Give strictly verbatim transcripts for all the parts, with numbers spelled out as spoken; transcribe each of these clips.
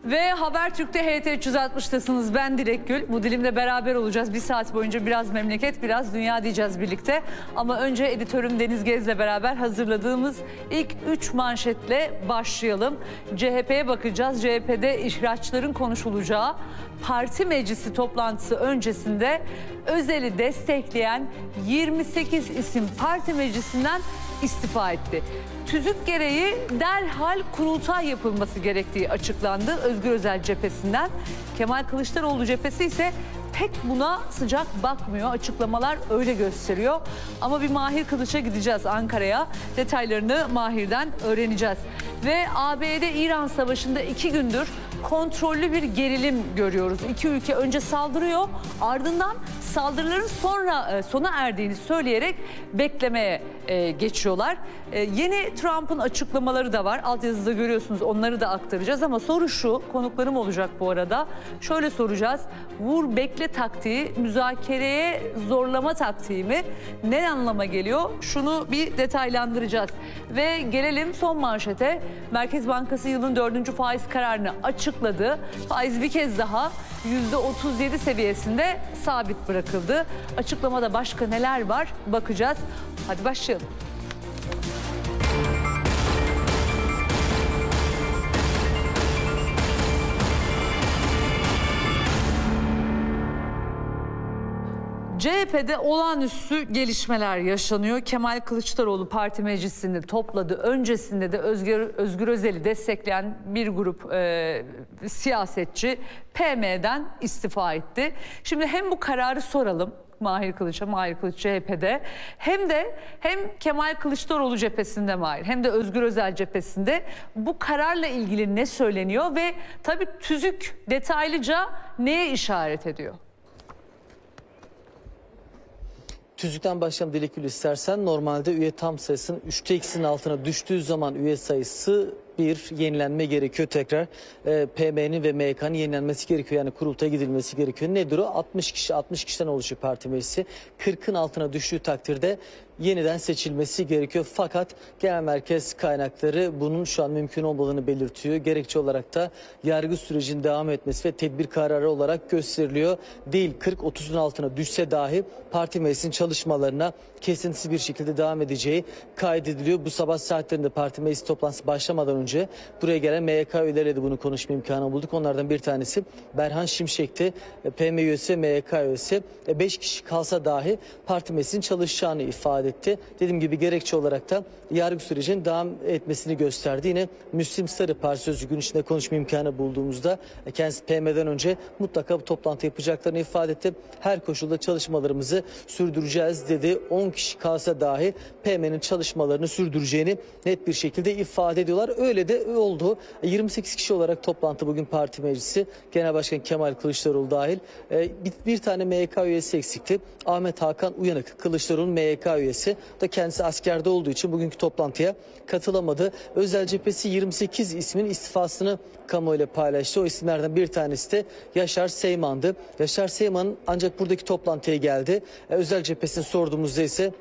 Ve Habertürk'te H T üç yüz altmış'tasınız. Ben Dilek Gül. Bu dilimle beraber olacağız. Bir saat boyunca biraz memleket, biraz dünya diyeceğiz birlikte. Ama önce editörüm Deniz Gez'le beraber hazırladığımız ilk üç manşetle başlayalım. C H P'ye bakacağız. C H P'de ihraçların konuşulacağı parti meclisi toplantısı öncesinde Özel'i destekleyen yirmi sekiz isim parti meclisinden istifa etti. Tüzük gereği derhal kurultay yapılması gerektiği açıklandı Özgür Özel cephesinden. Kemal Kılıçdaroğlu cephesi ise pek buna sıcak bakmıyor. Açıklamalar öyle gösteriyor. Ama bir Mahir Kılıç'a gideceğiz Ankara'ya. Detaylarını Mahir'den öğreneceğiz. Ve A B D-İran savaşında iki gündür kontrollü bir gerilim görüyoruz. İki ülke önce saldırıyor, ardından saldırıların sonra sona erdiğini söyleyerek beklemeye e, geçiyorlar. E, yeni Trump'ın açıklamaları da var. Altyazıda görüyorsunuz, onları da aktaracağız ama soru şu, konuklarım olacak bu arada. Şöyle soracağız: vur bekle taktiği müzakereye zorlama taktiği mi? Ne anlama geliyor? Şunu bir detaylandıracağız. Ve gelelim son manşete. Merkez Bankası yılın dördüncü faiz kararını açıkladı. Faiz bir kez daha yüzde otuz yedi seviyesinde sabit bırakıldı. Açıklamada başka neler var bakacağız. Hadi başlayalım. C H P'de olağanüstü gelişmeler yaşanıyor. Kemal Kılıçdaroğlu parti meclisini topladı. Öncesinde de Özgür, Özgür Özel'i destekleyen bir grup e, siyasetçi P M'den istifa etti. Şimdi hem bu kararı soralım Mahir Kılıç'a, Mahir Kılıç C H P'de, hem de hem Kemal Kılıçdaroğlu cephesinde Mahir, hem de Özgür Özel cephesinde bu kararla ilgili ne söyleniyor ve tabii tüzük detaylıca neye işaret ediyor? Tüzükten başlayalım Dilek Gül, istersen. Normalde üye tam sayısının üçte ikisinin altına düştüğü zaman üye sayısı bir yenilenme gerekiyor tekrar. E, P M'nin ve M Y K'nın yenilenmesi gerekiyor. Yani kurultaya gidilmesi gerekiyor. Nedir o? altmış kişi, altmış kişiden oluşuyor parti meclisi. kırkın altına düştüğü takdirde yeniden seçilmesi gerekiyor. Fakat genel merkez kaynakları bunun şu an mümkün olmadığını belirtiyor. Gerekçe olarak da yargı sürecinin devam etmesi ve tedbir kararı olarak gösteriliyor. Değil, kırk otuzun altına düşse dahi parti meclisinin çalışmalarına kesintisiz bir şekilde devam edeceği kaydediliyor. Bu sabah saatlerinde parti meclisi toplantısı başlamadan önce buraya gelen M Y K üyeleriyle de bunu konuşma imkanı bulduk. Onlardan bir tanesi Berhan Şimşek'ti. P M üyesi, M Y K üyesi. beş kişi kalsa dahi parti meclisinin çalışacağını ifade etti. Dediğim gibi gerekçe olarak da yargı sürecinin devam etmesini gösterdi. Yine Müslim Sarı Parti Sözcü gün içinde konuşma imkanı bulduğumuzda kendisi P M'den önce mutlaka bu toplantı yapacaklarını ifade etti. Her koşulda çalışmalarımızı sürdüreceğiz dedi. on kişi kalsa dahi P M'nin çalışmalarını sürdüreceğini net bir şekilde ifade ediyorlar. Öyle de oldu. yirmi sekiz kişi olarak toplantı bugün parti meclisi. Genel Başkan Kemal Kılıçdaroğlu dahil. Bir, bir tane M Y K üyesi eksikti. Ahmet Hakan Uyanık, Kılıçdaroğlu'nun M Y K üyesi. Da kendisi askerde olduğu için bugünkü toplantıya katılamadı. Özel cephesi yirmi sekiz ismin istifasını kamuoyuyla paylaştı. O isimlerden bir tanesi de Yaşar Seyman'dı. Yaşar Seyman ancak buradaki toplantıya geldi. Özel cephesini sorduğumuzda ise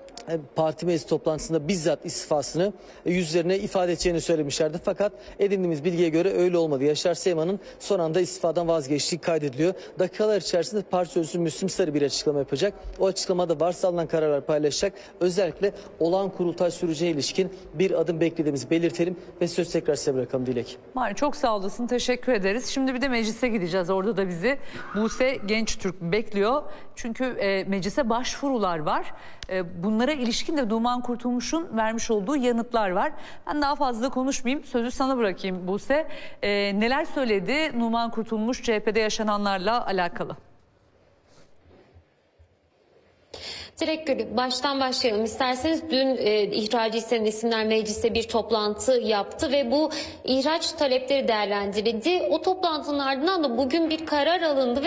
parti meclis toplantısında bizzat istifasını yüzlerine ifade edeceğini söylemişlerdi. Fakat edindiğimiz bilgiye göre öyle olmadı. Yaşar Seyman'ın son anda istifadan vazgeçtiği kaydediliyor. Dakikalar içerisinde parti sözcüsü Müslim Sarı bir açıklama yapacak. O açıklamada varsa alınan kararlar paylaşacak. Özellikle olağan kurultay sürecine ilişkin bir adım beklediğimizi belirtelim ve söz tekrar size bırakalım Dilek. Mari, çok sağ olasın, teşekkür ederiz. Şimdi bir de meclise gideceğiz. Orada da bizi Buse Gençtürk bekliyor. Çünkü e, meclise başvurular var. E, bunlara ilişkin de Numan Kurtulmuş'un vermiş olduğu yanıtlar var. Ben daha fazla konuşmayayım. Sözü sana bırakayım Buse. E, neler söyledi Numan Kurtulmuş C H P'de yaşananlarla alakalı? Direkt baştan başlayalım isterseniz. Dün e, ihracı istenen isimler mecliste bir toplantı yaptı ve bu ihraç talepleri değerlendirildi. O toplantının ardından da bugün bir karar alındı ve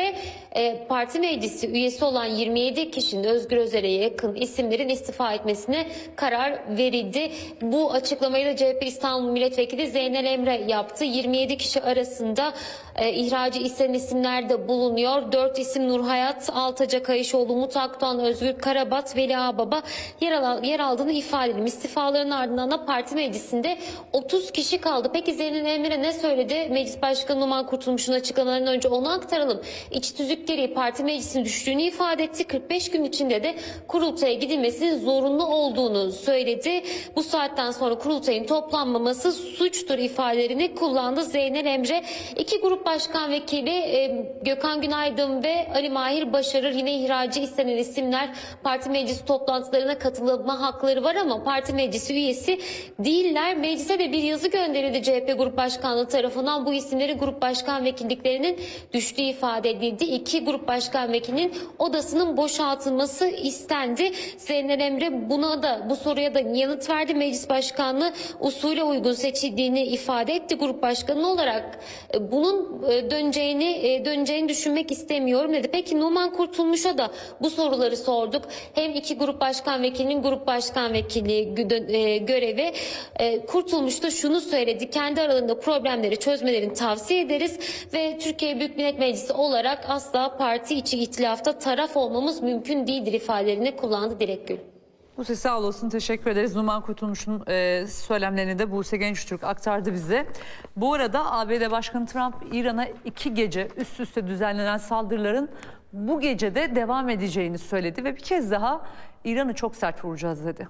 e, parti meclisi üyesi olan yirmi yedi kişinin Özgür Özel'e yakın isimlerin istifa etmesine karar verildi. Bu açıklamayı da C H P İstanbul Milletvekili Zeynel Emre yaptı. yirmi yedi kişi arasında e, ihracı istenen isimler de bulunuyor. dört isim Nurhayat Altaca Kayışoğlu, Umut Akdoğan, Özgür Karabat, Veli Ağbaba yer, al yer aldığını ifade edelim. İstifaların ardından da parti meclisinde otuz kişi kaldı. Peki Zeynel Emre ne söyledi? Meclis Başkanı Numan Kurtulmuş'un açıklamalarından önce onu aktaralım. İç tüzük gereği parti meclisinin düştüğünü ifade etti. kırk beş gün içinde de kurultaya gidilmesinin zorunlu olduğunu söyledi. Bu saatten sonra kurultayın toplanmaması suçtur ifadelerini kullandı Zeynel Emre. İki grup başkan vekili e, Gökhan Günaydın ve Ali Mahir Başarır, yine ihracı istenen isimler, parti meclisi toplantılarına katılma hakları var ama parti meclisi üyesi değiller. Meclise de bir yazı gönderildi C H P Grup Başkanlığı tarafından. Bu isimleri grup başkan vekilliklerinin düştüğü ifade edildi. İki grup başkan vekilinin odasının boşaltılması istendi. Zeynel Emre buna da, bu soruya da yanıt verdi. Meclis Başkanlığı usule uygun seçildiğini ifade etti. Grup başkanı olarak bunun döneceğini döneceğini düşünmek istemiyorum dedi. Peki Numan Kurtulmuş'a da bu soruları sorduk. Hem iki grup başkan vekilinin grup başkan vekili görevi, Kurtulmuş da şunu söyledi: kendi aralarında problemleri çözmelerini tavsiye ederiz ve Türkiye Büyük Millet Meclisi olarak asla parti içi ihtilafta taraf olmamız mümkün değildir ifadelerini kullandı Dilek Gül. Buse sağ olasın, teşekkür ederiz. Numan Kurtulmuş'un e, söylemlerini de Buse Gençtürk aktardı bize. Bu arada A B D Başkanı Trump, İran'a iki gece üst üste düzenlenen saldırıların bu gece de devam edeceğini söyledi ve bir kez daha İran'ı çok sert vuracağız dedi.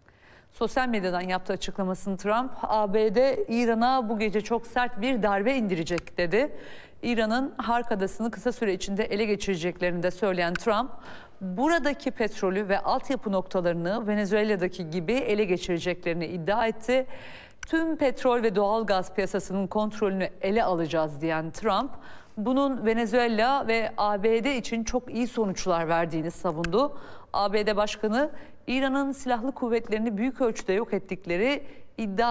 Sosyal medyadan yaptığı açıklamasını Trump, A B D İran'a bu gece çok sert bir darbe indirecek dedi. İran'ın Hark Adası'nı kısa süre içinde ele geçireceklerini de söyleyen Trump, buradaki petrolü ve altyapı noktalarını Venezuela'daki gibi ele geçireceklerini iddia etti. Tüm petrol ve doğal gaz piyasasının kontrolünü ele alacağız diyen Trump, bunun Venezuela ve A B D için çok iyi sonuçlar verdiğini savundu. A B D Başkanı, İran'ın silahlı kuvvetlerini büyük ölçüde yok ettikleri iddia